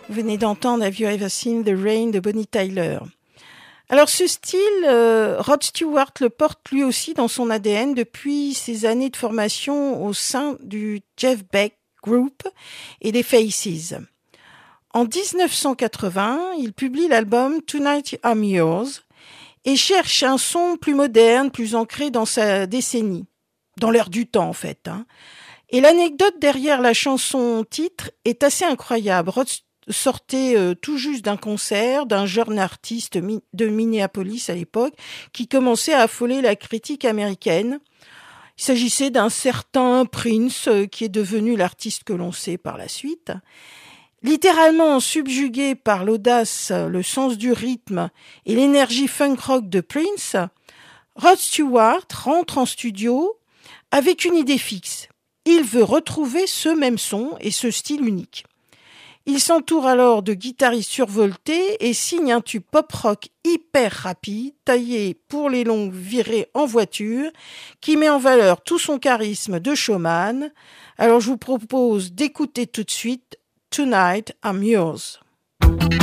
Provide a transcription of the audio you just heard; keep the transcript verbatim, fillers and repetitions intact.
Vous venez d'entendre Have You Ever Seen the Rain de Bonnie Tyler. Alors ce style, euh, Rod Stewart le porte lui aussi dans son A D N depuis ses années de formation au sein du Jeff Beck Group et des Faces. En dix-neuf cent quatre-vingts, il publie l'album Tonight I'm Yours et cherche un son plus moderne, plus ancré dans sa décennie, dans l'air du temps en fait. Hein. Et l'anecdote derrière la chanson titre est assez incroyable. Rod sortait euh, tout juste d'un concert d'un jeune artiste mi- de Minneapolis à l'époque qui commençait à affoler la critique américaine. Il s'agissait d'un certain Prince euh, qui est devenu l'artiste que l'on sait par la suite. Littéralement subjugué par l'audace, le sens du rythme et l'énergie funk rock de Prince, Rod Stewart rentre en studio avec une idée fixe. Il veut retrouver ce même son et ce style unique. Il s'entoure alors de guitaristes survoltés et signe un tube pop-rock hyper rapide, taillé pour les longues virées en voiture, qui met en valeur tout son charisme de showman. Alors je vous propose d'écouter tout de suite Tonight I'm Yours.